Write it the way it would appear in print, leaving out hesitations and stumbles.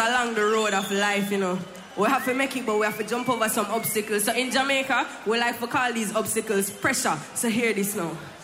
along the road of life, you know. We have to make it, but we have to jump over some obstacles. So in Jamaica, we like to call these obstacles pressure. So hear this now.